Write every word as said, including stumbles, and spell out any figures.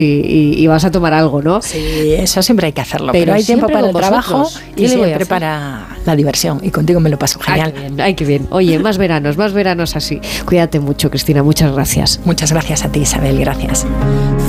y, y, y vas a tomar algo, ¿no? Sí, eso siempre hay que hacerlo, pero, pero hay tiempo para el trabajo y siempre hacer? para la diversión, y contigo me lo paso genial. Ay, qué bien, ay, qué bien. Oye, más veranos, más veranos así. Cuídate mucho, Cristina, muchas gracias. Muchas gracias a ti, Isabel, gracias.